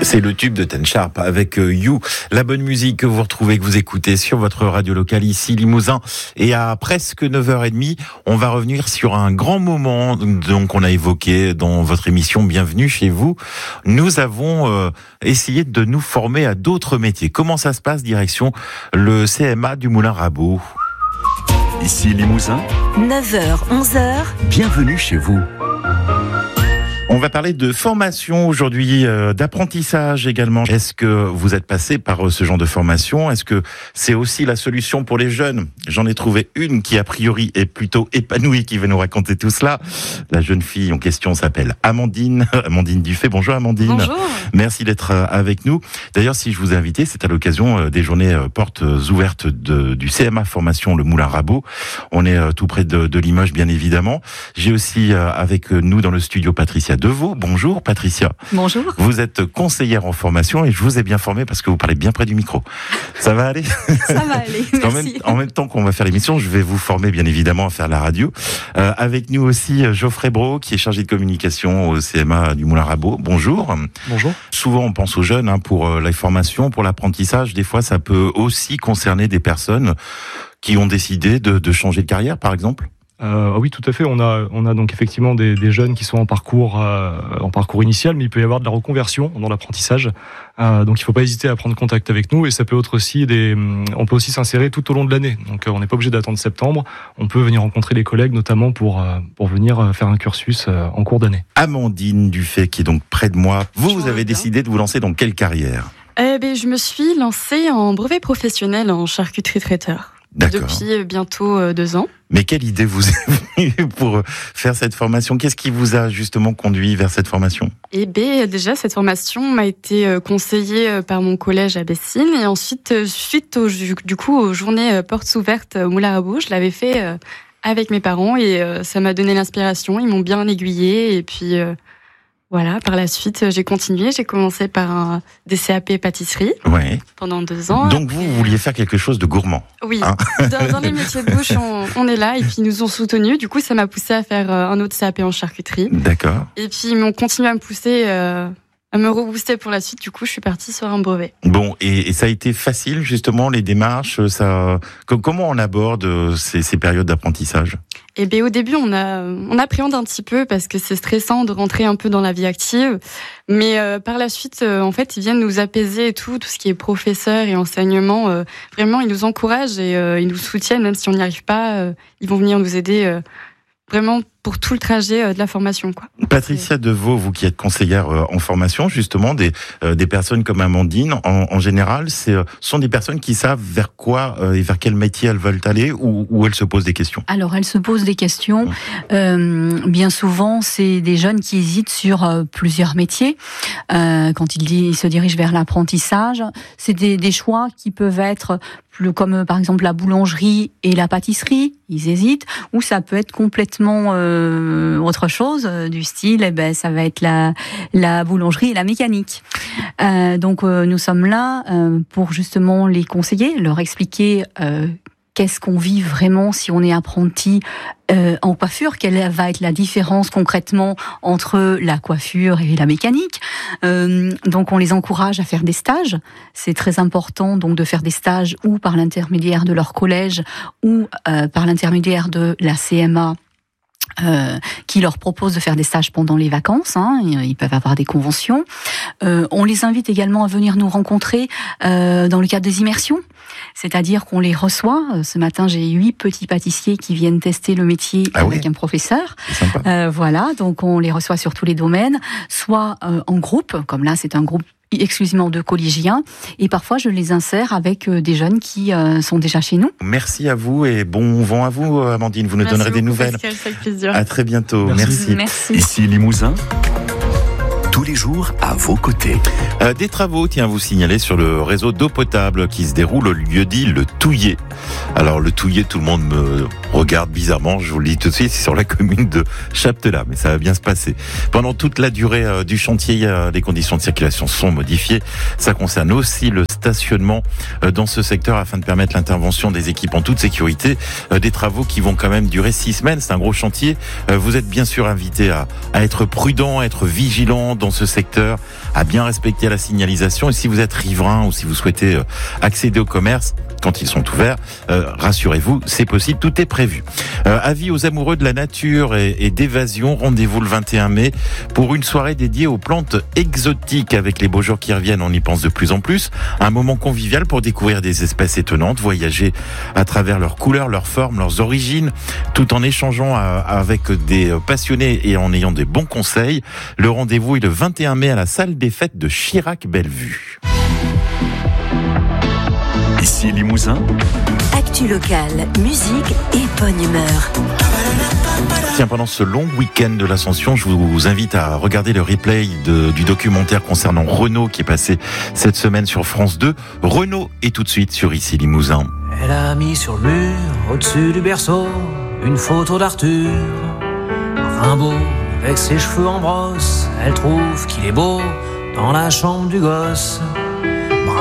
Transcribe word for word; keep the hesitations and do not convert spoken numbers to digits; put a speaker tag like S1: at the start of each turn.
S1: C'est le tube de Ten Sharp avec euh, You, la bonne musique que vous retrouvez, que vous écoutez sur votre radio locale ici Limousin. Et à presque neuf heures trente, on va revenir sur un grand moment donc on a évoqué dans votre émission Bienvenue chez vous. Nous avons euh, essayé de nous former à d'autres métiers. Comment ça se passe? Direction le C M A du Moulin Rabault.
S2: Ici Limousin,
S3: neuf heures, onze heures.
S2: Bienvenue chez vous.
S1: On va parler de formation aujourd'hui, euh, d'apprentissage également. Est-ce que vous êtes passé par euh, ce genre de formation? Est-ce que c'est aussi la solution pour les jeunes? J'en ai trouvé une qui a priori est plutôt épanouie, qui va nous raconter tout cela. La jeune fille en question s'appelle Amandine, Amandine Dufay. Bonjour Amandine.
S4: Bonjour.
S1: Merci d'être avec nous. D'ailleurs, si je vous ai invité, c'est à l'occasion des journées portes ouvertes de, du C M A Formation Le Moulin Rabault. On est tout près de, de Limoges, bien évidemment. J'ai aussi avec nous dans le studio Patricia Deveau. Bonjour Patricia.
S4: Bonjour.
S1: Vous êtes conseillère en formation et je vous ai bien formé parce que vous parlez bien près du micro. Ça va aller?
S4: Ça va aller, merci.
S1: En même, en même temps qu'on va faire l'émission, je vais vous former bien évidemment à faire la radio. Euh, avec nous aussi Geoffrey Brault qui est chargé de communication au C M A du Moulin Rabault. Bonjour.
S5: Bonjour.
S1: Souvent on pense aux jeunes hein, pour la formation, pour l'apprentissage. Des fois ça peut aussi concerner des personnes qui ont décidé de, de changer de carrière par exemple.
S5: Euh, oui, tout à fait. On a, on a donc effectivement des, des jeunes qui sont en parcours, euh, en parcours initial, mais il peut y avoir de la reconversion dans l'apprentissage. Euh, donc, il ne faut pas hésiter à prendre contact avec nous. Et ça peut être aussi des, on peut aussi s'insérer tout au long de l'année. Donc, on n'est pas obligé d'attendre septembre. On peut venir rencontrer les collègues, notamment pour pour venir faire un cursus en cours d'année.
S1: Amandine Dufay, qui est donc près de moi. Vous, vous avez
S4: bien.
S1: décidé de vous lancer dans quelle carrière?
S4: Eh ben, je me suis lancée en brevet professionnel en charcuterie traiteur.
S1: D'accord.
S4: Depuis bientôt euh, deux ans.
S1: Mais quelle idée vous est venue pour faire cette formation? Qu'est-ce qui vous a justement conduit vers cette formation?
S4: Eh bien, déjà, cette formation m'a été conseillée par mon collège à Bessines. Et ensuite, suite au, du coup, aux journées portes ouvertes au Moulin Rabault, je l'avais fait avec mes parents et ça m'a donné l'inspiration. Ils m'ont bien aiguillée et puis... Voilà, par la suite, j'ai continué. J'ai commencé par un des C A P pâtisserie
S1: ouais.
S4: pendant deux ans.
S1: Donc vous, vous vouliez faire quelque chose de gourmand?
S4: Oui,
S1: hein
S4: dans, dans les métiers de bouche, on, on est là et puis ils nous ont soutenus. Du coup, ça m'a poussé à faire un autre C A P en charcuterie.
S1: D'accord.
S4: Et puis ils m'ont continué à me pousser, euh, à me rebooster pour la suite. Du coup, je suis partie sur un brevet.
S1: Bon, et, et ça a été facile justement les démarches. Ça, comment on aborde ces, ces périodes d'apprentissage?
S4: Eh bien, au début, on a, on appréhende un petit peu parce que c'est stressant de rentrer un peu dans la vie active. Mais euh, par la suite, euh, en fait, ils viennent nous apaiser et tout, tout ce qui est professeur et enseignement. Euh, vraiment, ils nous encouragent et euh, ils nous soutiennent, même si on n'y arrive pas. Euh, ils vont venir nous aider euh, vraiment pour tout le trajet euh, de la formation, quoi.
S1: Patricia Deveau, vous qui êtes conseillère euh, en formation, justement, des, euh, des personnes comme Amandine, en, en général, c'est, euh, sont des personnes qui savent vers quoi euh, et vers quel métier elles veulent aller ou, ou elles se posent des questions?
S6: Alors, elles se posent des questions. Mmh. Euh, bien souvent, c'est des jeunes qui hésitent sur euh, plusieurs métiers. Euh, quand ils, ils se dirigent vers l'apprentissage, c'est des, des choix qui peuvent être plus comme euh, par exemple la boulangerie et la pâtisserie. Ils hésitent. Ou ça peut être complètement euh, autre chose, euh, du style, eh ben, ça va être la, la boulangerie et la mécanique. Euh, donc, euh, nous sommes là euh, pour justement les conseiller, leur expliquer euh, qu'est-ce qu'on vit vraiment si on est apprenti euh, en coiffure, quelle va être la différence concrètement entre la coiffure et la mécanique. Euh, donc on les encourage à faire des stages. C'est très important donc de faire des stages ou par l'intermédiaire de leur collège ou euh, par l'intermédiaire de la C M A. Euh, qui leur propose de faire des stages pendant les vacances, hein, ils peuvent avoir des conventions. Euh, on les invite également à venir nous rencontrer euh, dans le cadre des immersions, c'est-à-dire qu'on les reçoit. Ce matin, j'ai huit petits pâtissiers qui viennent tester le métier ah avec oui. un professeur. Euh, voilà, donc on les reçoit sur tous les domaines, soit euh, en groupe, comme là c'est un groupe exclusivement de collégiens, et parfois je les insère avec des jeunes qui euh, sont déjà chez nous.
S1: Merci à vous et bon vent à vous Amandine, vous nous
S4: Merci
S1: donnerez
S4: beaucoup,
S1: des nouvelles.
S4: Pascal, c'est avec plaisir.
S1: À très bientôt,
S5: merci.
S1: Merci.
S6: Merci.
S2: Ici Limousin, tous les jours à vos côtés.
S1: Euh, des travaux, tiens, vous signalez sur le réseau d'eau potable qui se déroule au lieu-dit Le Touillet. Alors le Touillet, tout le monde me regarde bizarrement, je vous le dis tout de suite, c'est sur la commune de Chaptelat, mais ça va bien se passer. Pendant toute la durée euh, du chantier, euh, les conditions de circulation sont modifiées. Ça concerne aussi le stationnement euh, dans ce secteur afin de permettre l'intervention des équipes en toute sécurité. Euh, des travaux qui vont quand même durer six semaines, c'est un gros chantier. Euh, vous êtes bien sûr invité à, à être prudent, à être vigilant dans dans ce secteur à bien respecter la signalisation. Et si vous êtes riverain ou si vous souhaitez euh, accéder au commerce, quand ils sont ouverts, euh, rassurez-vous, c'est possible, tout est prévu. Euh, avis aux amoureux de la nature et, et d'évasion, rendez-vous le vingt et un mai pour une soirée dédiée aux plantes exotiques. Avec les beaux jours qui reviennent, on y pense de plus en plus. Un moment convivial pour découvrir des espèces étonnantes, voyager à travers leurs couleurs, leurs formes, leurs origines, tout en échangeant à, avec des passionnés et en ayant des bons conseils. Le rendez-vous est le vingt et un mai à la salle des fêtes de Chirac-Bellevue.
S2: Ici Limousin.
S3: Actu locale, musique et bonne humeur.
S1: Tiens, pendant ce long week-end de l'Ascension, je vous invite à regarder le replay de, du documentaire concernant Renaud qui est passé cette semaine sur France deux. Renaud est tout de suite sur Ici Limousin.
S7: Elle a mis sur le mur, au-dessus du berceau, une photo d'Arthur. Rimbaud, avec ses cheveux en brosse, elle trouve qu'il est beau dans la chambre du gosse.